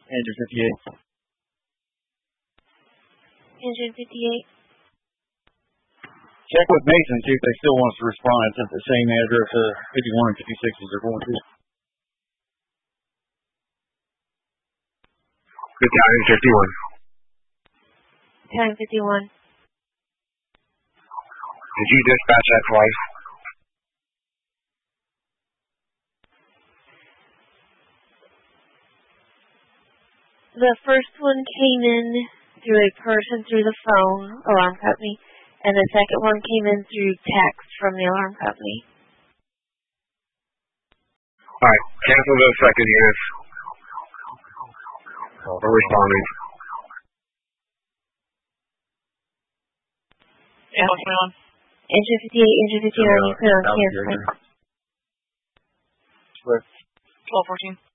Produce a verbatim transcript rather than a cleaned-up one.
Engine fifty-eight. Engine fifty-eight. Check with Mason, see if they still want us to respond. It's at the same address, uh, fifty-one and fifty-six as they're going to. Battalion fifty-one. Battalion fifty-one. Did you dispatch that twice? The first one came in through a person through the phone, alarm company, and the second one came in through text from the alarm company. Alright, cancel those second units. We're responding. Yeah, what's going on? Engine fifty-eight, Engine fifty-nine, you put on cancel. twelve fourteen.